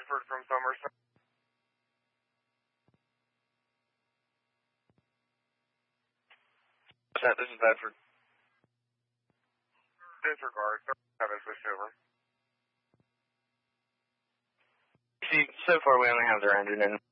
Bedford from Somerset. This is Bedford. Disregard. Have it switched over. See, so far we only have their engine in.